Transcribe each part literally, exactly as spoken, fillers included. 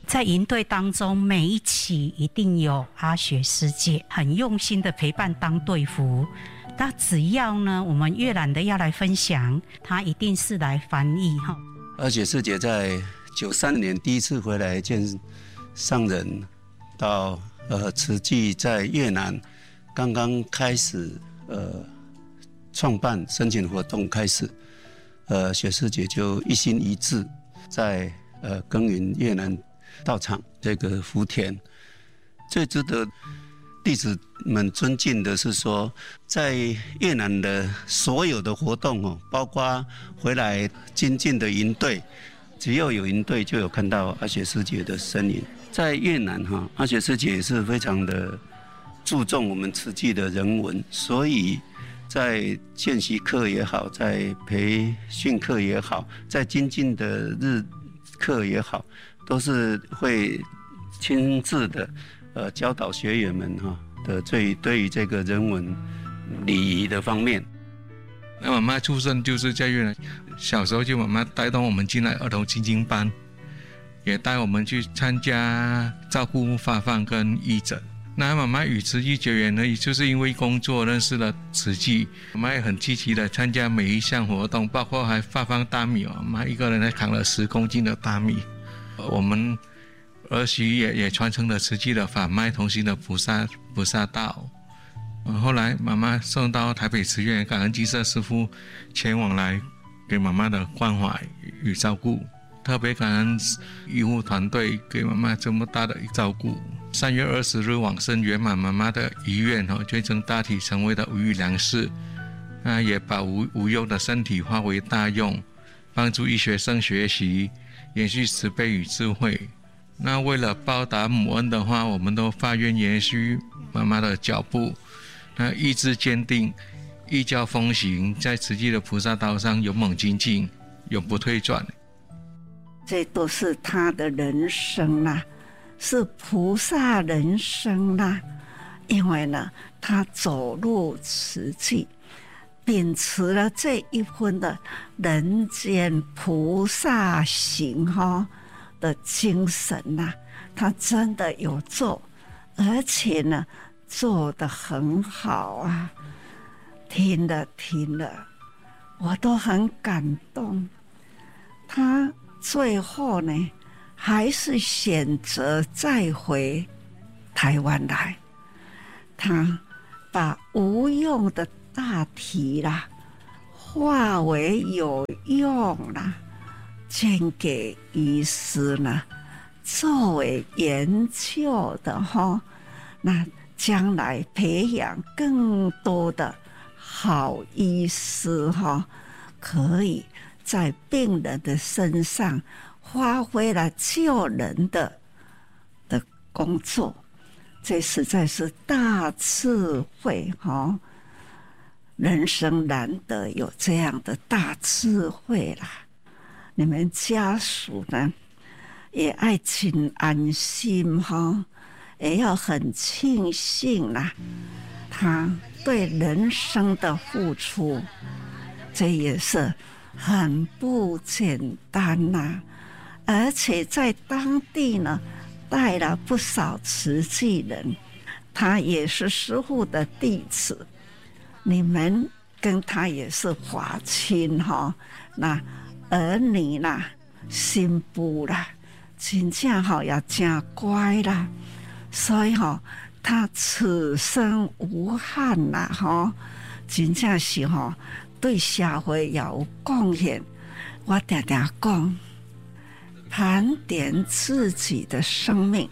在营队当中，每一期一定有阿学师姐很用心的陪伴当队服。那只要呢，我们越南的要来分享，她一定是来翻译哈。 阿学师姐在九三年第一次回来见上人，到呃慈济在越南刚刚开始呃创办申请活动开始，呃学师姐就一心一志在呃耕耘越南道场这个福田。最值得弟子们尊敬的是说，在越南的所有的活动哦，包括回来精进的营队，只要有营队就有看到阿学师姐的身影。在越南哈，阿学师姐也是非常的注重我们慈济的人文，所以在见习课也好，在培训课也好，在精进的日课也好，都是会亲自的呃教导学员们哈的对对于这个人文礼仪的方面。 那妈妈出生就是在越南，小时候就妈妈带动我们进来儿童精进班，也带我们去参加照顾发放跟义诊。那妈妈与慈济结缘呢，也就是因为工作认识了慈济。妈妈也很积极的参加每一项活动，包括还发放大米，妈妈一个人还扛了十公斤的大米。我们儿媳也也传承了慈济的法脉同行的菩萨菩萨道。后来妈妈送到台北慈院，感恩金色师父前往来给妈妈的关怀与照顾，特别感恩医护团队给妈妈这么大的照顾。三月二十日往生圆满，妈妈的遗愿哦，捐赠大体成为了无余粮食，那也把无无用的身体化为大用，帮助医学生学习，延续慈悲与智慧。那为了报答母恩的话，我们都发愿延续妈妈的脚步，那意志坚定，依教奉行，在慈济的菩萨道上勇猛精进，永不退转。 这都是他的人生啦，是菩萨人生啦。因为呢，他走入慈济，秉持了这一份的人间菩萨行哈的精神呐，他真的有做，而且呢，做得很好啊！听了听了，我都很感动。他最后呢，还是选择再回台湾来。他把无用的大体啦，化为有用啦，捐给医师呢，作为研究的哈，那将来培养更多的好医师哈，可以在病人的身上发挥了救人的的工作，这实在是大智慧哈！人生难得有这样的大智慧啦。你们家属呢，也爱请安心哈，也要很庆幸啦，他对人生的付出，这也是很不简单呐。而且在当地呢，带了不少慈济人，他也是师父的弟子，你们跟他也是法亲哈，那儿女啦、新妇啦，真正吼也真乖啦，所以吼他此生无憾啦吼，真正是吼对社会也有贡献。我常常讲，盘点自己的生命，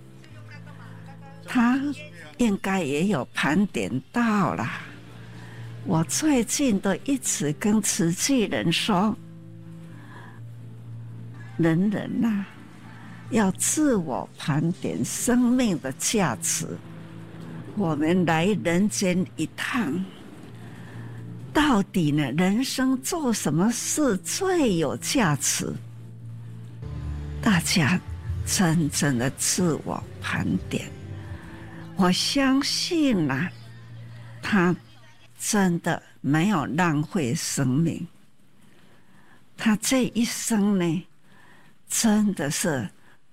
他应该也有盘点到啦。我最近都一直跟慈济人说，人人呐、啊，要自我盘点生命的价值。我们来人间一趟，到底呢，人生做什么事最有价值？大家真正的自我盘点，我相信啊，他真的没有浪费生命。他这一生呢，真的是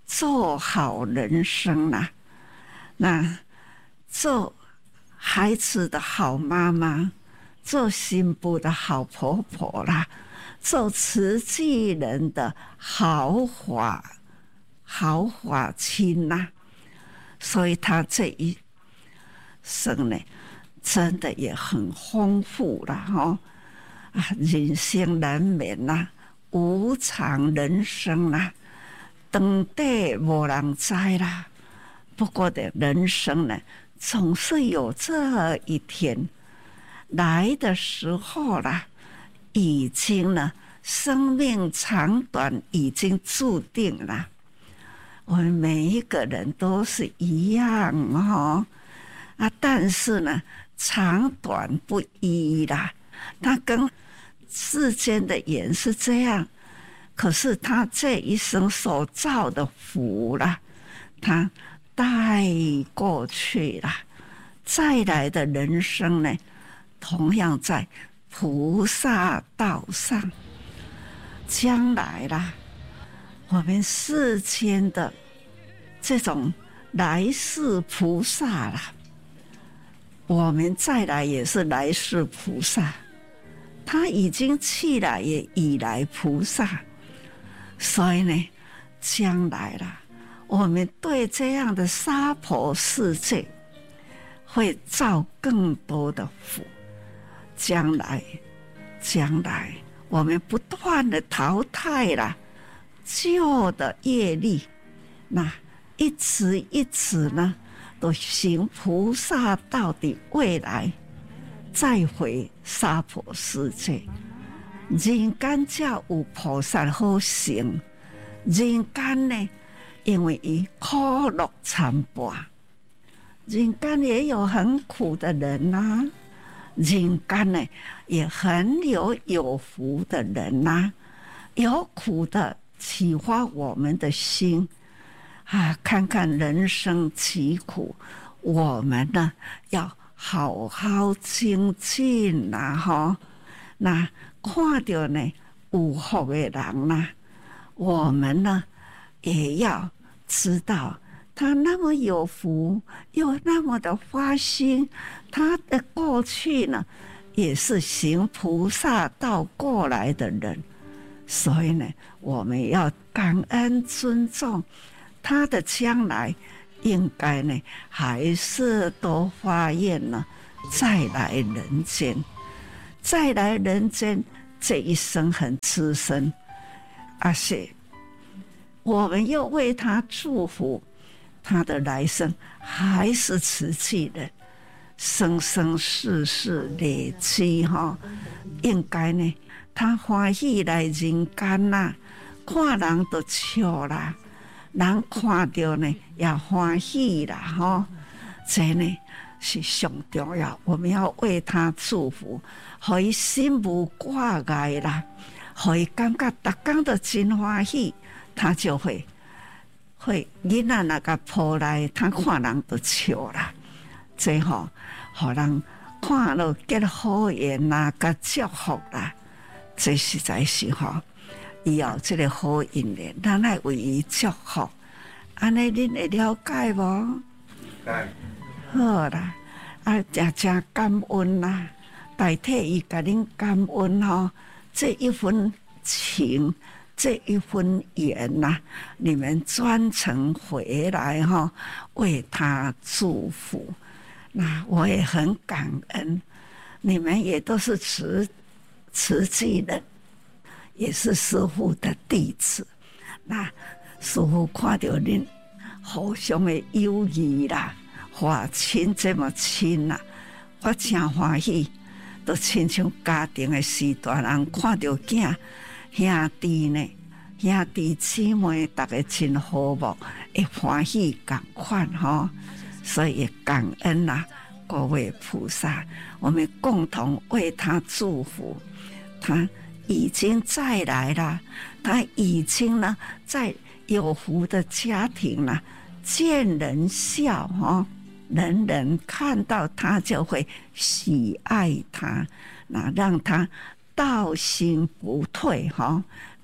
做好人生啦、啊，那做孩子的好妈妈，做新妇的好婆婆啦，做慈济人的好法好法亲呐、啊。所以他这一生呢，真的也很丰富了哈。啊，人生难免呐、啊，无常人生啦、啊，长短无人知啦。不过的人生呢，总是有这一天来的时候啦，已经呢，生命长短已经注定了。我们每一个人都是一样哦，啊，但是呢，长短不一啦。他跟世间的缘是这样，可是他这一生所造的福啦，他带过去了，再来的人生呢，同样在菩萨道上，将来啦，我们世间的这种来世菩萨啦，我们再来也是来世菩萨。他已经去了，也已来菩萨，所以呢，将来啦，我们对这样的娑婆世界会造更多的福。将来，将来，我们不断的淘汰了旧的业力，那一直一直呢，都行菩萨道的未来。再回娑婆世界，人间才有菩萨好行。人间呢，因为伊苦乐参半，人间也有很苦的人呐、啊，人间呢也很有有福的人呐、啊，有苦的启发我们的心啊，看看人生其苦，我们呢要好好精进呐，吼！那看到呢有福的人呐，我们呢也要知道，他那么有福，又那么的发心，他的过去呢也是行菩萨道过来的人，所以呢，我们要感恩尊重他的将来。应该呢，还是多发愿呢，再来人间，再来人间，这一生很吃身，而且我们又为他祝福，他的来生还是慈济人，生生世世累积哈，应该呢，他欢喜来人间啦，看人都笑啦。人看到呢也欢喜啦，吼！这呢是上重要，我们要为他祝福，互伊心无挂碍啦，互伊感觉逐工都真欢喜，他就会会囡仔那个抱来，他看人都笑啦。这吼，互人看了结好缘啦，甲祝福啦，这实在是吼。以后这个好姻缘，咱来为伊祝福，安尼恁会了解无？解。好啦，啊，真真感恩啦，代替伊甲恁感恩吼，这一份情，这一份缘呐、啊，你们专程回来哈，为他祝福，那我也很感恩，你们也都是慈慈济人。也是师父的弟子，那师父看到恁互相的友谊啦，话亲这么亲啦，我真欢喜，都亲像家庭的四大人看到囝兄弟呢，兄弟姊妹大家真和睦，会欢喜共款吼，所以感恩啦，各位菩萨，我们共同为他祝福，他。已经再来了，他已经呢在有福的家庭了，见人笑哈，人人看到他就会喜爱他，那让他道心不退哈，那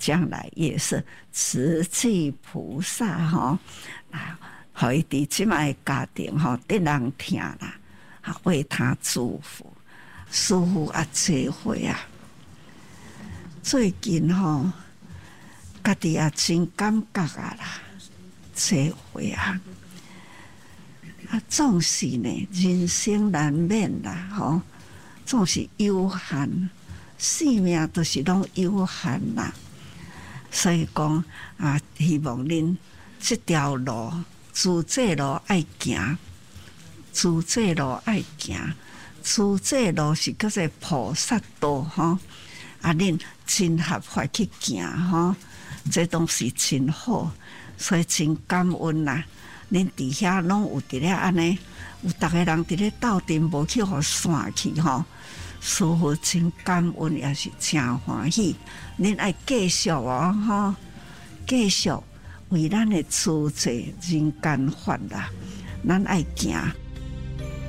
将来也是慈济菩萨吼啊，互伊伫即摆家庭吼得人听啦，啊为他祝福，师父啊这回啊，最近吼家己也真感觉啊啦，这回啊。啊，总是呢，人生难免啦，吼，总是有限，生命都是拢有限啦。所以讲啊，希望恁这条路，自这路爱行，自这路爱行，自这路是叫做菩萨道吼。啊，恁真合法去行吼，这东西真好，所以真感恩啦。恁伫遐拢有伫咧安尼，有逐个人伫咧斗阵，无去互散去吼。师父真感恩，也是真欢喜。恁爱继续哦，吼，继续为咱的慈济人间法啦，咱爱行。